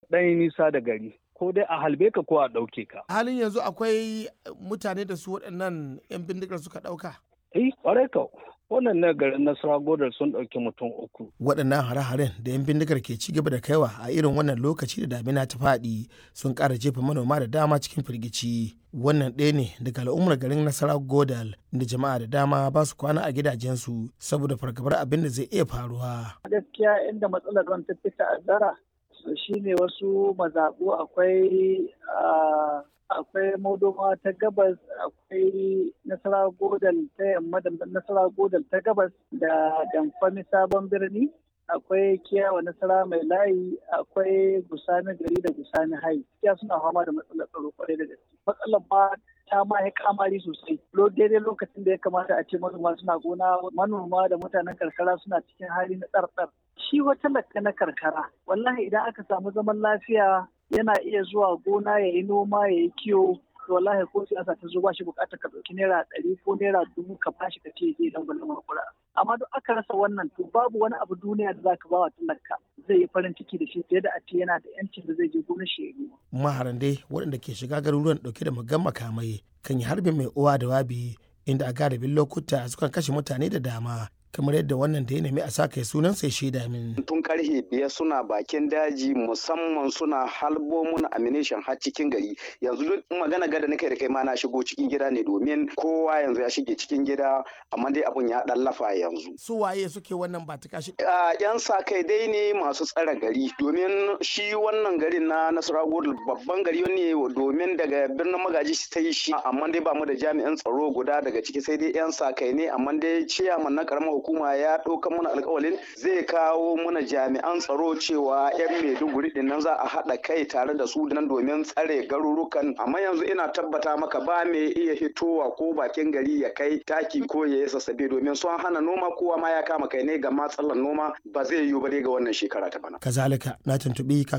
ɗan nisa da gari, ko dai a halbe ka ko a ɗauke ka. Halin yanzu akwai mutane da su waɗannan 'yan bindigar suka ɗauka? Ƙwarai ka. Wannan na garin Nasarawa Godal sun ɗauki mutum 3. Waɗannan hare-haren da 'yan bindigar ke ci gaba da kaiwa a irin wannan lokaci da damina ta faɗi sun ƙara jefa manoma da dama cikin firgici. Wannan ɗaya ne daga al'ummar garin Nasarawa Godal da jama'a da dama ba su kwana a gidajensu saboda fargabar abin da zai iya faruwa. Gaskiya inda matsalar ruwan ta fi ta'azzara shine wasu mazaɓu akwai Modoma ta gabas, akwai Nasarawa Godal ta yamma da Nasarawa Godal ta gabas da Damfami Sabon Birni, akwai Kiyawa Nasarawa Mai Layi, akwai Gusani Gari da Gusani Hai. Kiya suna fama da matsalar tsaro kwarai da gaske. Matsalar ba ta ma ya kamari sosai. Daidai lokacin da ya kamata a ce manoma suna gona, manoma da mutanen karkara suna cikin hali na tsartsar. Shi wata lakka na karkara, wallahi idan aka samu zaman lafiya yana iya zuwa gona ya yi noma ya yi kiwo, to wallahi ko siyasa ta zo ba shi bukatar ka ɗauki naira 100 ko naira 1000 ka bashi ka ce zai dan gwalin makura. Amma duk aka rasa wannan to babu wani abu duniya da zaka ba wa talaka zai yi farin ciki da shi fiye da a ce yana da yancin da zai je gonar shi ya yi. Maharan dai waɗanda ke shiga garuruwan ɗauke da magan makamai kan yi harbin mai uwa da wabi inda a galibin lokuta sukan kashe mutane da dama. Kamar yadda wannan da ya nemi a sa kai sunan sai shaida min. Tun karfe 5 suna bakin daji musamman suna halbo mun ammunition har cikin gari. Yanzu duk magana gada nake da kai ma na shigo cikin gida ne domin kowa yanzu ya shige cikin gida amma dai abun ya dan lafa yanzu. Su waye suke wannan ba ta kashi? Yan sa kai dai ne masu tsare gari domin shi wannan garin na Nasarawa Godal babban gari ne domin daga birnin Magaji sai shi amma dai ba mu da jami'an tsaro guda daga ciki sai dai yan sa kai ne amma dai ciyaman na karamar hukuma ya ɗauka mana alƙawalin zai kawo mana jami'an tsaro cewa 'yan Maiduguri din nan za a haɗa kai tare da su nan domin tsare garurukan amma yanzu ina tabbata maka ba mai iya hitowa ko bakin gari ya kai taki ko ya yi sassabe domin sun hana noma kowa ma ya kama kai ne ga matsalar noma ba zai yiwu ba dai ga wannan shekara ta bana. Kazalika na tuntuɓi